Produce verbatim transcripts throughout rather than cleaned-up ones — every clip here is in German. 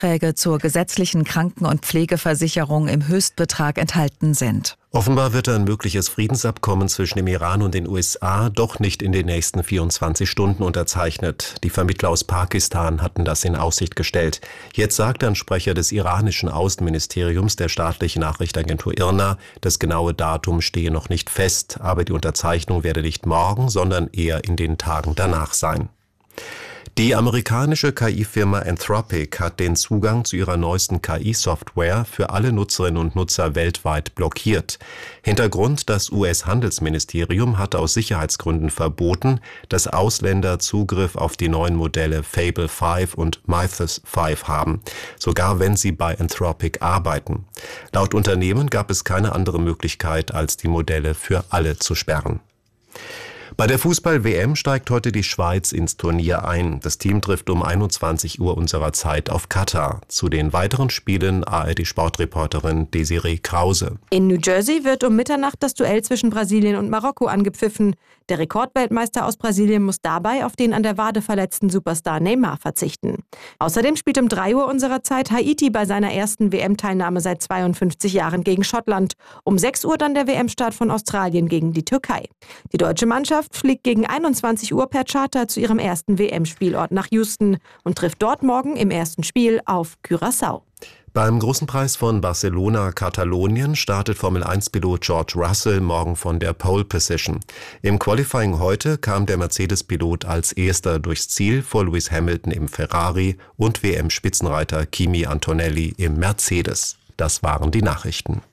Beiträge zur gesetzlichen Kranken- und Pflegeversicherung im Höchstbetrag enthalten sind. Offenbar wird ein mögliches Friedensabkommen zwischen dem Iran und den U S A doch nicht in den nächsten vierundzwanzig Stunden unterzeichnet. Die Vermittler aus Pakistan hatten das in Aussicht gestellt. Jetzt sagt ein Sprecher des iranischen Außenministeriums der staatlichen Nachrichtenagentur I R N A, das genaue Datum stehe noch nicht fest, aber die Unterzeichnung werde nicht morgen, sondern eher in den Tagen danach sein. Die amerikanische K I-Firma Anthropic hat den Zugang zu ihrer neuesten K I-Software für alle Nutzerinnen und Nutzer weltweit blockiert. Hintergrund: Das U S-Handelsministerium hatte aus Sicherheitsgründen verboten, dass Ausländer Zugriff auf die neuen Modelle Fable fünf und Mythos fünf haben, sogar wenn sie bei Anthropic arbeiten. Laut Unternehmen gab es keine andere Möglichkeit, als die Modelle für alle zu sperren. Bei der Fußball-W M steigt heute die Schweiz ins Turnier ein. Das Team trifft um einundzwanzig Uhr unserer Zeit auf Katar. Zu den weiteren Spielen A R D-Sportreporterin Desiree Krause. In New Jersey wird um Mitternacht das Duell zwischen Brasilien und Marokko angepfiffen. Der Rekordweltmeister aus Brasilien muss dabei auf den an der Wade verletzten Superstar Neymar verzichten. Außerdem spielt um drei Uhr unserer Zeit Haiti bei seiner ersten W M-Teilnahme seit zweiundfünfzig Jahren gegen Schottland. Um sechs Uhr dann der W M-Start von Australien gegen die Türkei. Die deutsche Mannschaft fliegt gegen einundzwanzig Uhr per Charter zu ihrem ersten W M-Spielort nach Houston und trifft dort morgen im ersten Spiel auf Curaçao. Beim Großen Preis von Barcelona-Katalonien startet Formel eins Pilot George Russell morgen von der Pole Position. Im Qualifying heute kam der Mercedes-Pilot als erster durchs Ziel vor Lewis Hamilton im Ferrari und W M-Spitzenreiter Kimi Antonelli im Mercedes. Das waren die Nachrichten.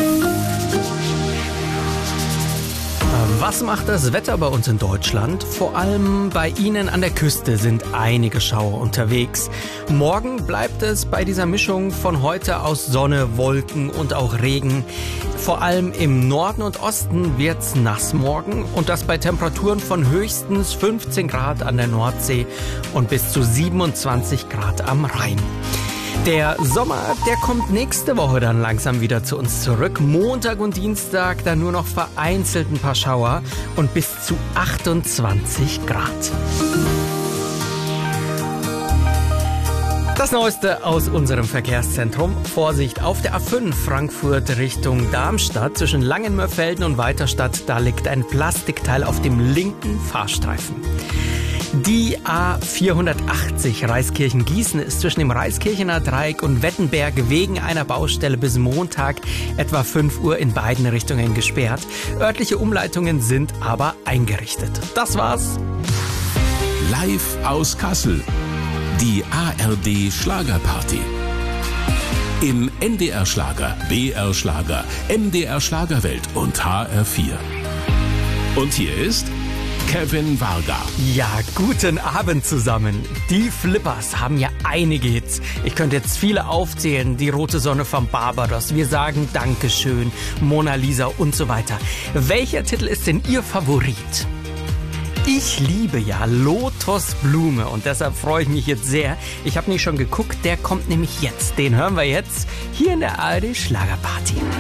Was macht das Wetter bei uns in Deutschland? Vor allem bei Ihnen an der Küste sind einige Schauer unterwegs. Morgen bleibt es bei dieser Mischung von heute aus Sonne, Wolken und auch Regen. Vor allem im Norden und Osten wird's nass morgen und das bei Temperaturen von höchstens fünfzehn Grad an der Nordsee und bis zu siebenundzwanzig Grad am Rhein. Der Sommer, der kommt nächste Woche dann langsam wieder zu uns zurück. Montag und Dienstag dann nur noch vereinzelt ein paar Schauer und bis zu achtundzwanzig Grad. Das Neueste aus unserem Verkehrszentrum. Vorsicht, auf der A fünf Frankfurt Richtung Darmstadt zwischen Langenmörfelden und Weiterstadt, da liegt ein Plastikteil auf dem linken Fahrstreifen. Die A vierhundertachtzig Reiskirchen-Gießen ist zwischen dem Reiskirchener Dreieck und Wettenberg wegen einer Baustelle bis Montag etwa fünf Uhr in beiden Richtungen gesperrt. Örtliche Umleitungen sind aber eingerichtet. Das war's. Live aus Kassel. Die A R D Schlagerparty. Im N D R Schlager, B R Schlager, M D R Schlagerwelt und H R vier. Und hier ist Kevin Varga. Ja, guten Abend zusammen. Die Flippers haben ja einige Hits. Ich könnte jetzt viele aufzählen. Die rote Sonne von Barbados. Wir sagen Dankeschön, Mona Lisa und so weiter. Welcher Titel ist denn Ihr Favorit? Ich liebe ja Lotus Blume und deshalb freue ich mich jetzt sehr. Ich habe nicht schon geguckt, der kommt nämlich jetzt. Den hören wir jetzt hier in der A R D Schlagerparty.